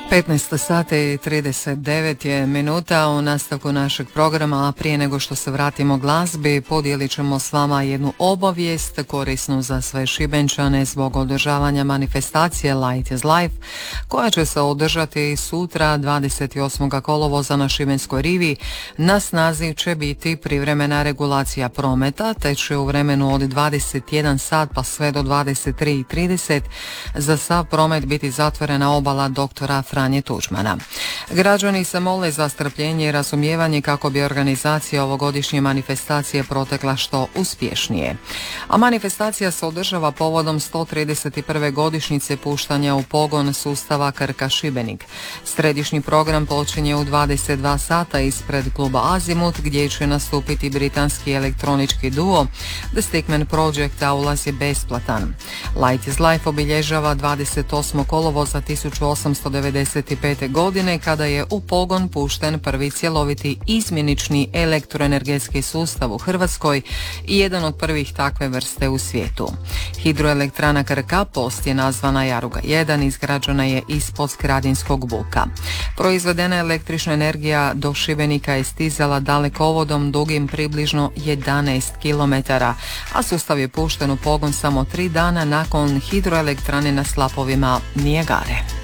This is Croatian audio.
15 sati i 39 je minuta u nastavku našeg programa, a prije nego što se vratimo glazbi, podijelit ćemo s vama jednu obavijest korisnu za sve Šibenčane zbog održavanja manifestacije Light is Life, koja će se održati sutra 28. kolovoza na Šibenskoj rivi. Na snazi će biti privremena regulacija prometa, te će u vremenu od 21 sat pa sve do 23:30 za sav promet biti zatvorena obala doktora Franje Tuđmana. Građani se mole za strpljenje i razumijevanje kako bi organizacija ovogodišnje manifestacije protekla što uspješnije. A manifestacija se održava povodom 131. godišnjice puštanja u pogon sustava Krka Šibenik. Središnji program počinje u 22 sata ispred kluba Azimut, gdje će nastupiti britanski elektronički duo The Stickman Project, a ulaz je besplatan. Light is Life obilježava 28. kolovoza 1895. godine, kada je u pogon pušten prvi cjeloviti izmjenični elektroenergetski sustav u Hrvatskoj i jedan od prvih takve vrste u svijetu. Hidroelektrana Krka, post je nazvana Jaruga 1, izgrađena je ispod Skradinskog buka. Proizvedena električna energija do Šibenika je stizala dalekovodom dugim približno 11 km, a sustav je pušten u pogon samo 3 dana nakon hidroelektrane na slapovima Nijagare.